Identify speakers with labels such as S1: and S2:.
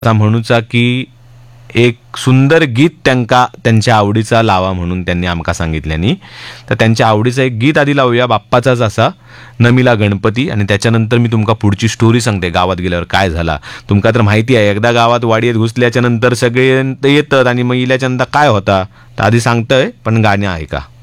S1: म्हणूचा की एक सुंदर गीत त्यांच्या आवडीचा लावा म्हणून त्यांनी आमका सांगितल्यानी. तर त्यांच्या आवडीचं एक गीत आधी लावूया, बाप्पाचाच असा नमिला गणपती, आणि त्याच्यानंतर मी तुमका पुढची स्टोरी सांगते गावात गेल्यावर काय झाला. तुमका तर माहिती आहे, एकदा गावात वाडीत घुसल्याच्या नंतर सगळे येतात आणि मग इल्याच्या नंतर काय होता तर आधी सांगतोय, पण गाणं ऐका.